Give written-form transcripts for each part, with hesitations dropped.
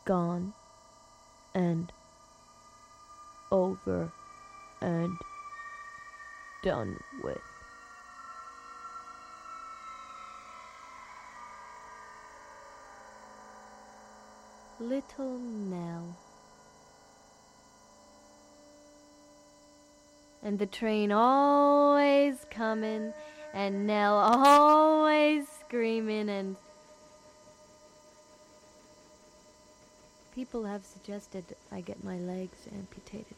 gone and over and done with. Little Nell. And the train always coming, and Nell always screaming, and people have suggested I get my legs amputated,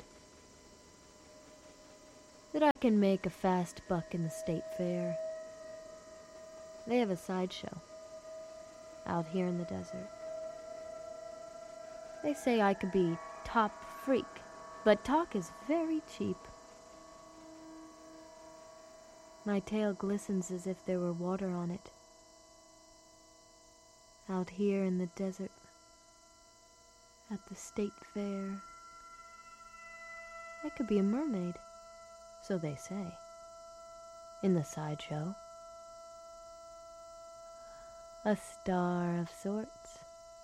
that I can make a fast buck in the state fair. They have a sideshow out here in the desert. They say I could be top freak, but talk is very cheap. My tail glistens as if there were water on it. Out here in the desert, at the state fair, I could be a mermaid, so they say, in the sideshow. A star of sorts.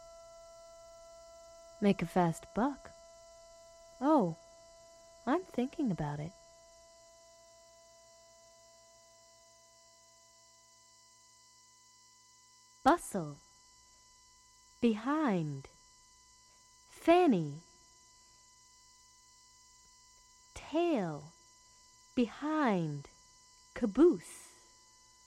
Make a fast buck. Oh, I'm thinking about it. Bustle. Behind. Fanny. Tail. Behind. Caboose.